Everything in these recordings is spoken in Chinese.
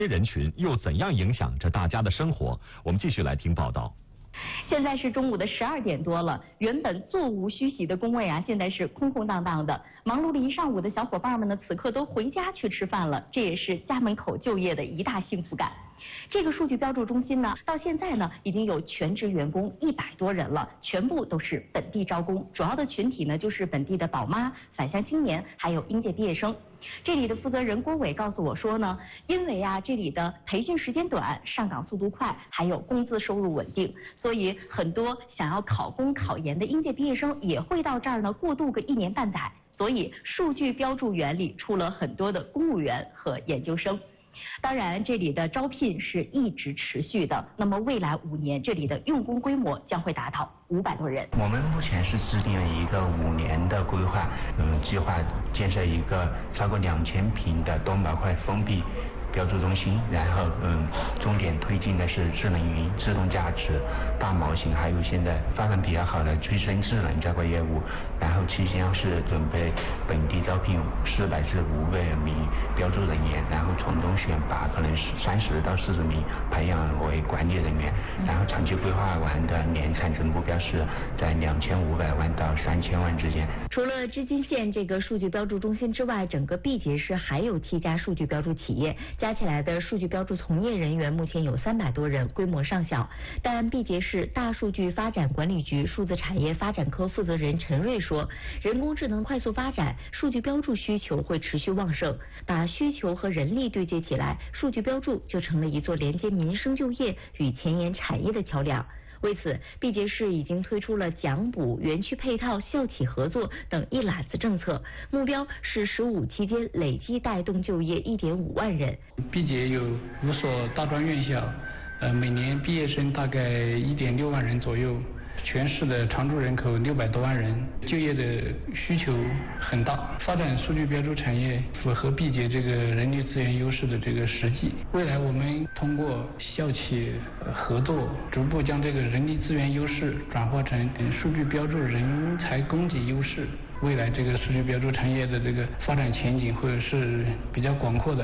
这些人群又怎样影响着大家的生活？我们继续来听报道。 现在是中午的12点多了，原本座无虚席的工位啊，现在是空空荡荡的。忙碌了一上午的小伙伴们呢，此刻都回家去吃饭了，这也是家门口就业的一大幸福感。这个数据标注中心呢，到现在呢已经有全职员工100多人了，全部都是本地招工，主要的群体呢就是本地的宝妈、返乡青年，还有应届毕业生。这里的负责人郭伟告诉我说呢，因为啊这里的培训时间短，上岗速度快，还有工资收入稳定，所以很多想要考公考研的应届毕业生也会到这儿呢过渡个1年半载。所以数据标注员里出了很多的公务员和研究生。当然，这里的招聘是一直持续的。那么未来5年，这里的用工规模将会达到500多人。 我们目前是制定了一个5年的规划，计划建设一个超过2000平的多模块封闭标注中心，然后重点推进的是智能云、自动驾驶、大模型，还有现在发展比较好的催生智能这块业务。然后期间是准备本地招聘400至500名标注人员，然后从中选拔可能30到40名培养为管理人员。然后长期规划完的年产值目标是在2500万到3000万之间。 除了织金县这个数据标注中心之外，整个毕节市还有7家数据标注企业。加起来的数据标注从业人员目前有300多人，规模尚小。但毕节市大数据发展管理局数字产业发展科负责人陈瑞说，人工智能快速发展，数据标注需求会持续旺盛，把需求和人力对接起来，数据标注就成了一座连接民生就业与前沿产业的桥梁。为此，毕节市已经推出了奖补、园区配套、校企合作等一揽子政策，目标是15期间累计带动就业1.5万人。 毕节有5所大专院校，每年毕业生大概1.6万人左右。全市的常住人口600多万人，就业的需求很大。发展数据标注产业符合毕节这个人力资源优势的这个实际。未来我们通过校企合作，逐步将这个人力资源优势转化成数据标注人才供给优势。未来这个数据标注产业的这个发展前景会是比较广阔的。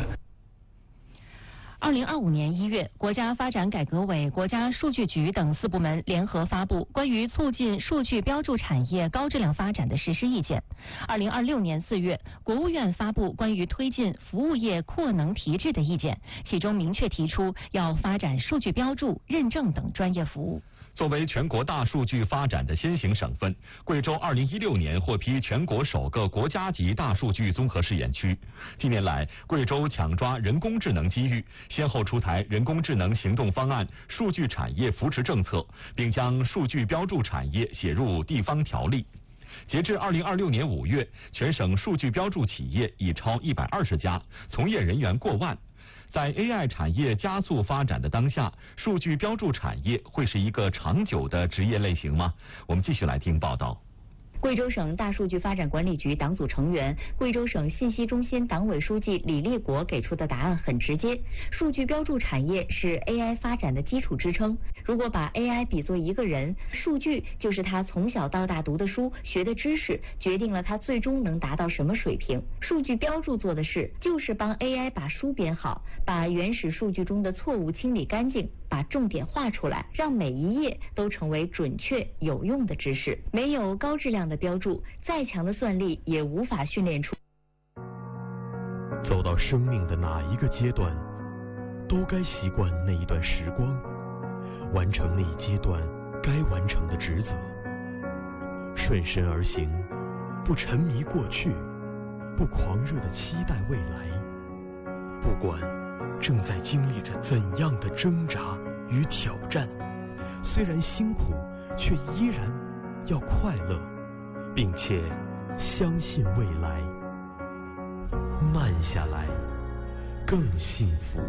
2025年1月，国家发展改革委、国家数据局等4部门联合发布关于促进数据标注产业高质量发展的实施意见。2026年4月，国务院发布关于推进服务业扩能提质的意见，其中明确提出要发展数据标注、认证等专业服务。 作为全国大数据发展的先行省份，贵州2016年获批全国首个国家级大数据综合试验区。近年来，贵州抢抓人工智能机遇，先后出台人工智能行动方案、数据产业扶持政策，并将数据标注产业写入地方条例。截至2026年5月，全省数据标注企业已超120家，从业人员过万。在 AI 产业加速发展的当下，数据标注产业会是一个长久的职业类型吗？我们继续来听报道。 贵州省大数据发展管理局党组成员、贵州省信息中心党委书记李立国给出的答案很直接：数据标注产业是 AI 发展的基础支撑。如果把 AI 比作一个人，数据就是他从小到大读的书、学的知识，决定了他最终能达到什么水平。数据标注做的事就是帮 AI 把书编好，把原始数据中的错误清理干净，把重点画出来，让每一页都成为准确有用的知识。没有高质量的标注，再强的算力也无法训练出。 走到生命的哪一个阶段，都该习惯那一段时光，完成那一阶段该完成的职责，顺身而行，不沉迷过去，不狂热地期待未来。不管正在经历着怎样的挣扎与挑战，虽然辛苦，却依然要快乐，并且相信未来。慢下来，更幸福。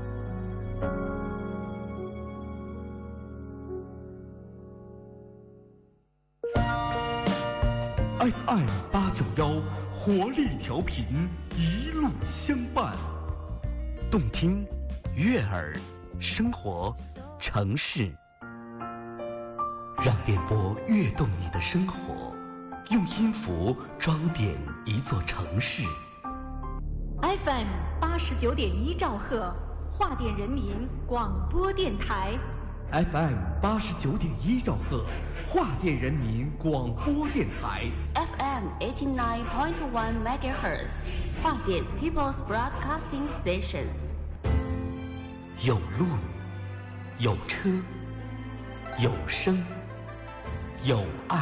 FM891活力调频，一路相伴。 动听、悦耳、生活、城市，让电波跃动你的生活，用音符装点一座城市。 FM89.1兆赫， 华电人民广播电台 FM 89.1兆赫，华电人民广播电台 FM 89.1 MHz， 华电 People's Broadcasting Station。 有路，有车，有声，有爱。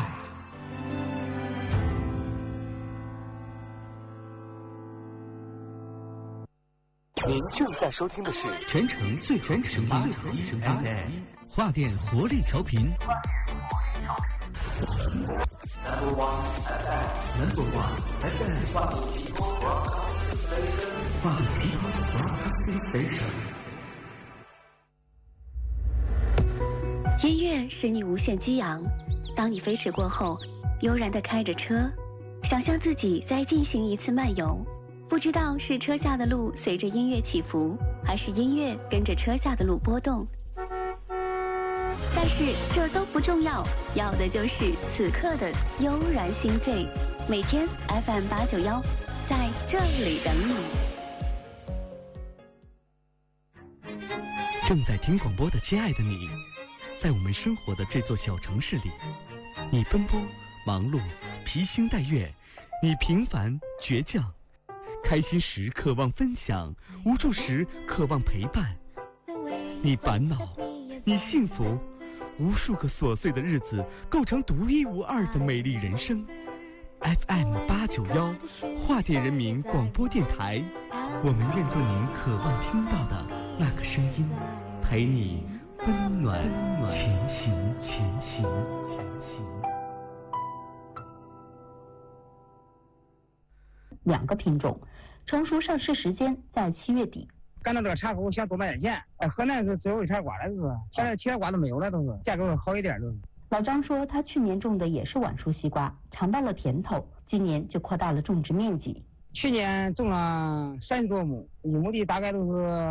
您正在收听的是全程最好声音 FM 华电活力调频。Number one FM 华电 Broadcasting Station。 音乐使你无限激昂，当你飞驰过后，悠然地开着车，想象自己再进行一次漫游。不知道是车下的路随着音乐起伏，还是音乐跟着车下的路波动。但是这都不重要，要的就是此刻的悠然心醉。每天 FM 891，在这里等你。 正在听广播的亲爱的你，在我们生活的这座小城市里，你奔波忙碌，披星戴月，你平凡倔强。开心时渴望分享，无助时渴望陪伴。你烦恼，你幸福，无数个琐碎的日子构成独一无二的美丽人生。FM 891，华电人民广播电台，我们愿做您渴望听到的那个声音，陪你温暖前行。 2个品种，成熟上市时间在7月底。 干到这个茶口想多卖点钱，河南是最后一茬瓜了，是现在其他瓜都没有了，都是价格好一点都是。 老张说他去年种的也是晚熟西瓜，尝到了甜头，今年就扩大了种植面积。 去年种了30多亩，一亩地大概都是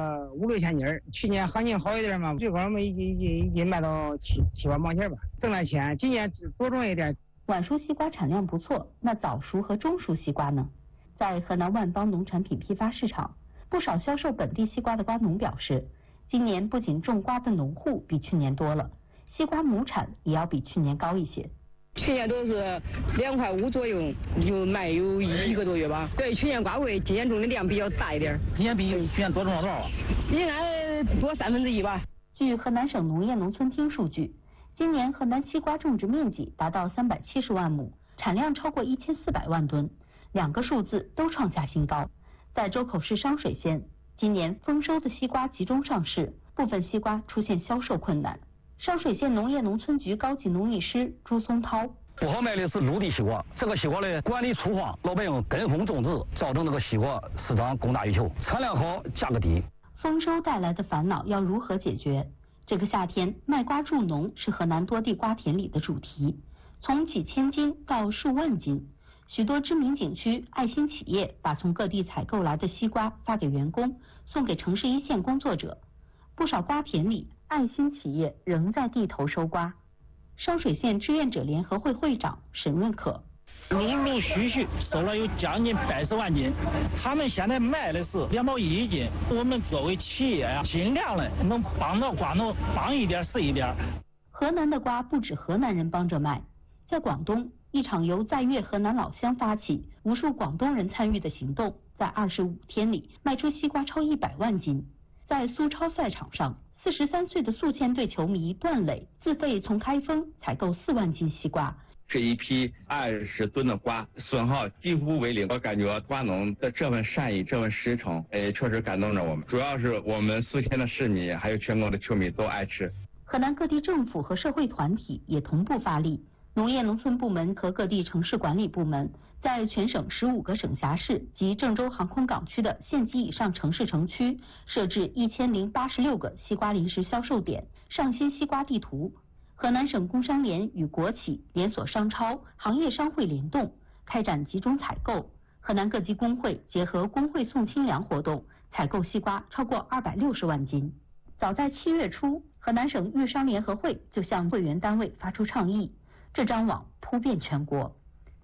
5、6千斤儿。去年行情好一点嘛，最高我们一斤卖到7万毛钱吧，挣了钱。今年多种一点。 晚熟西瓜产量不错，那早熟和中熟西瓜呢？在河南万邦农产品批发市场，不少销售本地西瓜的瓜农表示，今年不仅种瓜的农户比去年多了，西瓜亩产也要比去年高一些。 去年都是2块5左右，就卖有1个多月吧。对，去年瓜贵，今年种的量比较大一点。 今年比去年多种了多少啊？ 应该多1/3吧。 据河南省农业农村厅数据，今年河南西瓜种植面积达到370万亩，产量超过1400万吨。2个数字都创下新高。在周口市商水县，今年丰收的西瓜集中上市，部分西瓜出现销售困难。商水县农业农村局高级农艺师朱松涛： 不好卖的是陆地西瓜，这个西瓜的管理粗放，老百姓跟风种植，造成这个西瓜市场供大于求，产量好，价格低。 丰收带来的烦恼要如何解决？这个夏天卖瓜助农是河南多地瓜田里的主题，从几千斤到数万斤。许多知名景区、爱心企业把从各地采购来的西瓜发给员工，送给城市一线工作者。不少瓜田里，爱心企业仍在地头收瓜。商水县志愿者联合会会长沈润可： 陆陆续续收了有将近80万斤，他们现在卖的是2毛1一斤。我们作为企业呀，尽量的能帮到瓜农，帮一点是一点。 河南的瓜不止河南人帮着卖，在广东，一场由在粤河南老乡发起、无数广东人参与的行动，在25天里卖出西瓜超100万斤。在苏超赛场上，43岁的宿迁队球迷段磊自费从开封采购4万斤西瓜。 这一批20吨的瓜损耗几乎为零，我感觉瓜农的这份善意、这份实诚，确实感动着我们。主要是我们宿迁的市民还有全国的球迷都爱吃。 河南各地政府和社会团体也同步发力。农业农村部门和各地城市管理部门在全省15个省辖市及郑州航空港区的县级以上城市城区设置1086个西瓜临时销售点，上新西瓜地图。河南省工商联与国企、连锁商超、行业商会联动，开展集中采购。河南各级工会结合工会送清粮活动，采购西瓜超过260万斤。早在7月初，河南省粤商联合会就向会员单位发出倡议。这张网铺遍全国。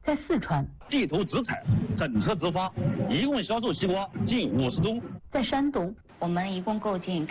在四川， 地头直采，整车直发，一共销售西瓜近50吨。 在山东，我们一共购进